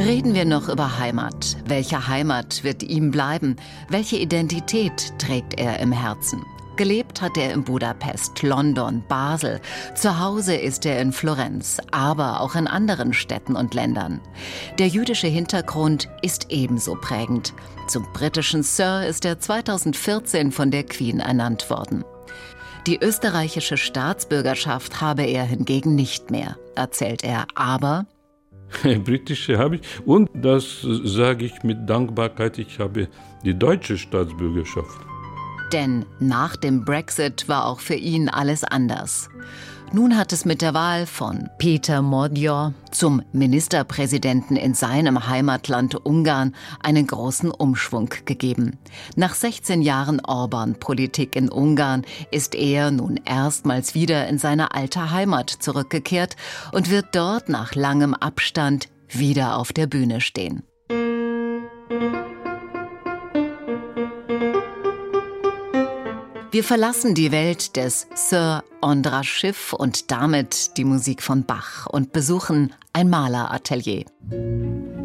Reden wir noch über Heimat. Welche Heimat wird ihm bleiben? Welche Identität trägt er im Herzen? Gelebt hat er in Budapest, London, Basel. Zu Hause ist er in Florenz, aber auch in anderen Städten und Ländern. Der jüdische Hintergrund ist ebenso prägend. Zum britischen Sir ist er 2014 von der Queen ernannt worden. Die österreichische Staatsbürgerschaft habe er hingegen nicht mehr, erzählt er, aber britische habe ich, und das sage ich mit Dankbarkeit, ich habe die deutsche Staatsbürgerschaft. Denn nach dem Brexit war auch für ihn alles anders. Nun hat es mit der Wahl von Peter Magyar zum Ministerpräsidenten in seinem Heimatland Ungarn einen großen Umschwung gegeben. Nach 16 Jahren Orbán-Politik in Ungarn ist er nun erstmals wieder in seine alte Heimat zurückgekehrt und wird dort nach langem Abstand wieder auf der Bühne stehen. Wir verlassen die Welt des Sir András Schiff und damit die Musik von Bach und besuchen ein Maleratelier.